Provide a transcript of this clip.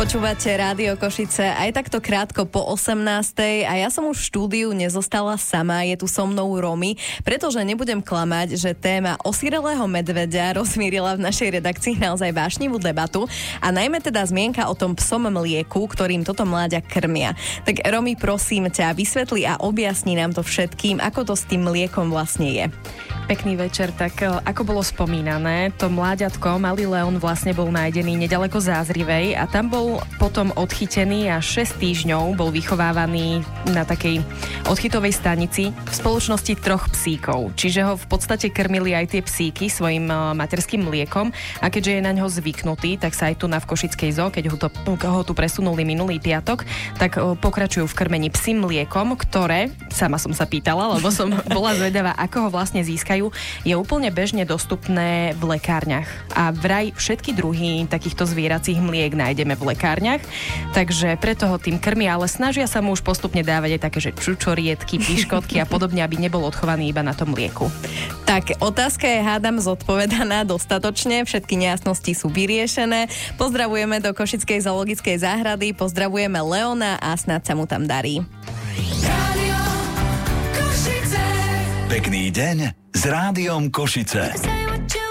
Počúvate Rádio Košice aj takto krátko po 18:00 a ja som už v štúdiu nezostala sama, je tu so mnou Romy, pretože nebudem klamať, že téma osirelého medveďa rozmírila v našej redakcii naozaj vášnivú debatu a najmä teda zmienka o tom psom mlieku, ktorým toto mláďa krmia. Tak Romy, prosím ťa, vysvetli a objasni nám to všetkým, ako to s tým mliekom vlastne je. Pekný večer, tak ako bolo spomínané, to mláďatko, malý Leon, vlastne bol nájdený nedaleko Zázrivej a tam bol potom odchytený a 6 týždňov bol vychovávaný na takej odchytovej stanici v spoločnosti 3 psíkov. Čiže ho v podstate krmili aj tie psíky svojim materským mliekom a keďže je na ňo zvyknutý, tak sa aj tu na v Košickej zoo, keď ho tu presunuli minulý piatok, tak pokračujú v krmení psím mliekom, ktoré, sama som sa pýtala, lebo som bola zvedavá, ako ho vlastne získajú, je úplne bežne dostupné v lekárniach. A vraj všetky druhy takýchto zvieracích mliek nájdeme v lekárniach, takže preto ho tým krmia, ale snažia sa mu už postupne dávať aj také, že čučoriedky, piškotky a podobne, aby nebol odchovaný iba na tom mlieku. Tak, otázka je, hádam, zodpovedaná dostatočne, všetky nejasnosti sú vyriešené. Pozdravujeme do Košickej zoologickej záhrady, pozdravujeme Leona a snad sa mu tam darí. Pekný deň s Rádiom Košice.